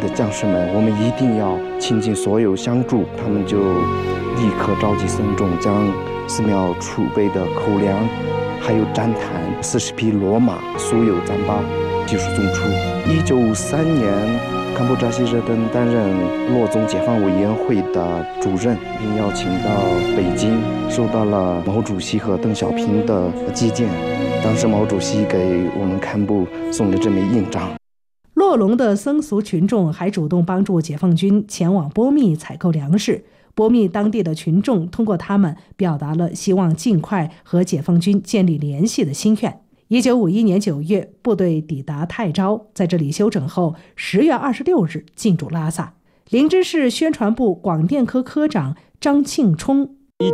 将士们，我们一定要倾尽所有相助。他们就立刻召集僧众，将寺庙储备的口粮，还有毡毯、40匹骡马，所有糌粑悉数送出。1953年，堪布扎希热登担任洛宗解放委员会的主任，并邀请到北京，受到了毛主席和邓小平的接见。当时毛主席给我们堪布送了这枚印章。 洛龙的僧俗群众还主动帮助解放军前往波密采购粮食。波密当地的群众通过他们表达了希望尽快和解放军建立联系的心愿。1951年9月，部队抵达泰州，在这里休整后，10月26日进驻拉萨。林芝市宣传部广电科科长张庆冲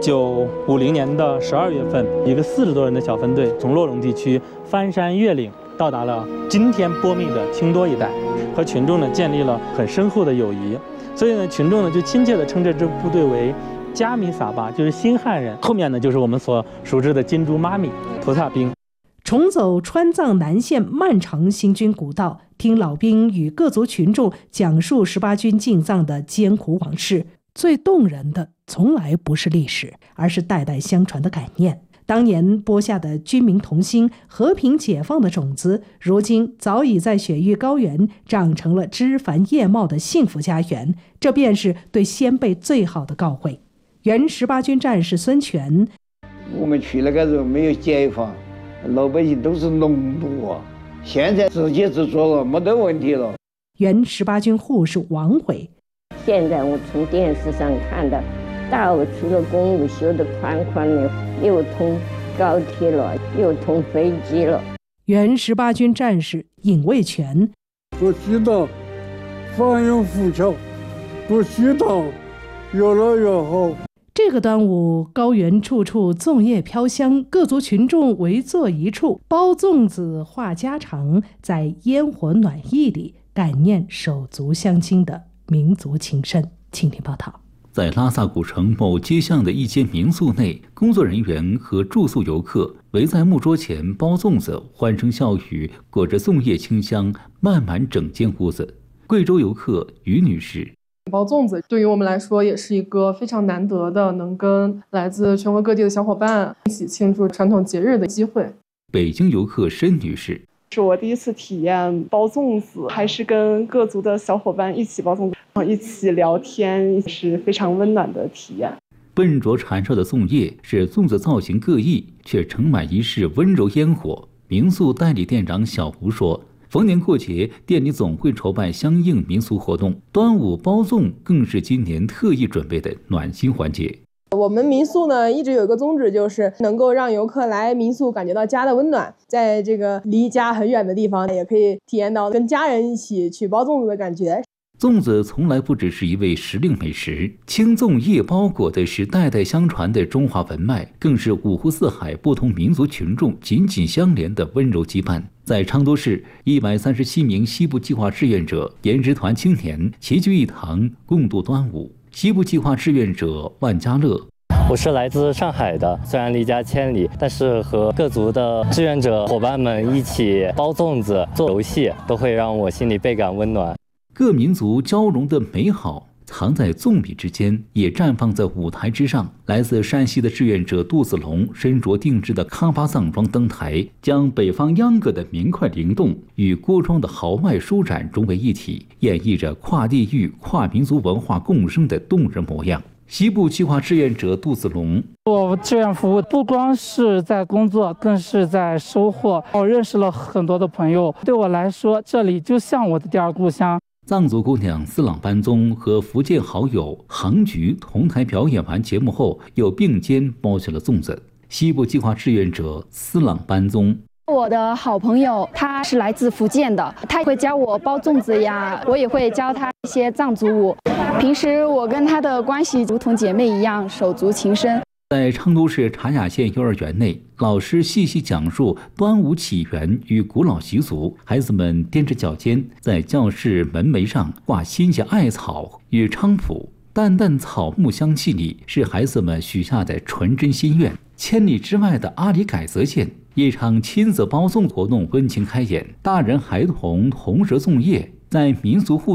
1950年的12月份，一个40多人的小分队从洛龙地区翻山越岭，到达了今天波密的清多一带，和群众呢建立了很深厚的友谊。所以呢，群众呢就亲切地称这支部队为加米撒巴，就是新汉人。后面呢就是我们所熟知的金珠妈咪菩萨兵。 重走川藏南线漫长行军古道，听老兵与各族群众讲述18军进藏的艰苦往事，最动人的从来不是历史，而是代代相传的感念。当年播下的军民同心、和平解放的种子，如今早已在雪域高原长成了枝繁叶茂的幸福家园。这便是对先辈最好的告慰。原18军战士孙权： 我们去那个时候没有解放，老百姓都是农奴啊，现在自给自足了，没得问题了。 原18军护士王伟： 现在我从电视上看到，到处的公路修得宽宽的，又通高铁了，又通飞机了。 原18军战士尹卫全： 不知道放有浮桥，不知道越来越好。 这个端午，高原处处粽叶飘香，各族群众围坐一处，包粽子话家常，在烟火暖意里感念手足相亲的民族情深。请听报道。 在拉萨古城某街巷的一间民宿内，工作人员和住宿游客围在木桌前包粽子，欢声笑语，裹着粽叶清香，漫满整间屋子。贵州游客于女士： 包粽子对于我们来说也是一个非常难得的能跟来自全国各地的小伙伴一起庆祝传统节日的机会。 北京游客申女士： 是我第一次体验包粽子，还是跟各族的小伙伴一起包粽子，一起聊天，是非常温暖的体验。 笨拙缠绕的粽叶使粽子造型各异，却盛满一世温柔烟火。民宿代理店长小胡说，逢年过节，店里总会筹办相应民俗活动，端午包粽更是今年特意准备的暖心环节。 我们民宿呢一直有一个宗旨，就是能够让游客来民宿感觉到家的温暖，在这个离家很远的地方也可以体验到跟家人一起去包粽子的感觉。 粽子从来不只是一味时令美食，青粽叶包裹的是代代相传的中华文脉，更是五湖四海不同民族群众紧紧相连的温柔羁绊。在昌都市，137名西部计划志愿者、研职团青年齐聚一堂，共度端午。西部计划志愿者万家乐： 我是来自上海的，虽然离家千里，但是和各族的志愿者伙伴们一起包粽子、做游戏，都会让我心里倍感温暖。 各民族交融的美好藏在粽米之间，也绽放在舞台之上。来自山西的志愿者杜子龙身着定制的康巴藏装登台，将北方秧歌的明快灵动与锅庄的豪迈舒展融为一体，演绎着跨地域、跨民族文化共生的动人模样。西部计划志愿者杜子龙： 我志愿服务不光是在工作，更是在收获。我认识了很多的朋友，对我来说，这里就像我的第二故乡。 藏族姑娘斯朗班宗和福建好友杭菊同台表演完节目后，又并肩包起了粽子。西部计划志愿者斯朗班宗： 我的好朋友，他是来自福建的，他会教我包粽子呀，我也会教他一些藏族舞。平时我跟他的关系如同姐妹一样，手足情深。 在昌都市茶雅县幼儿园内，老师细细讲述端午起源与古老习俗，孩子们踮着脚尖，在教室门楣上挂新鲜艾草与菖蒲，淡淡草木香气里是孩子们许下的纯真心愿。千里之外的阿里改则县，一场亲子包粽活动温情开演，大人孩童同折粽叶，在民俗互